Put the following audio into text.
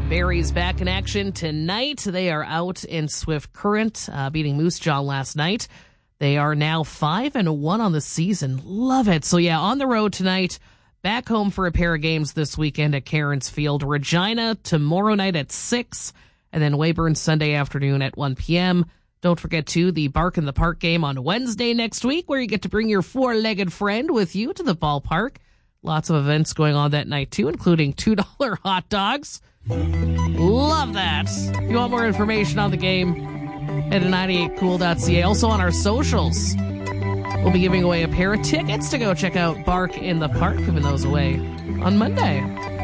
Barry's back in action tonight. They are out in Swift Current, beating Moose Jaw last night. They are now 5-1 on the season. Love it. So yeah, on the road tonight. Back home for a pair of games this weekend at Cairns Field. Regina tomorrow night at 6, and then Weyburn Sunday afternoon at 1 p.m. Don't forget, too, the Bark in the Park game on Wednesday next week, where you get to bring your four-legged friend with you to the ballpark. Lots of events going on that night, too, including $2 hot dogs. Love that. If you want more information on the game, head to 98cool.ca. Also on our socials, we'll be giving away a pair of tickets to go check out Bark in the Park, giving those away on Monday.